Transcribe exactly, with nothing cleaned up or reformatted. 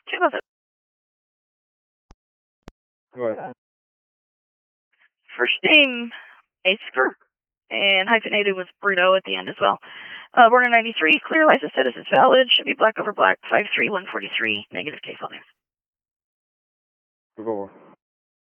Two of it. Go ahead. First name, Asker, and hyphenated with Bruno at the end as well. Uh, born in ninety-three, clear license status is valid, should be black over black, five three one forty-three, negative case on it. Por favor.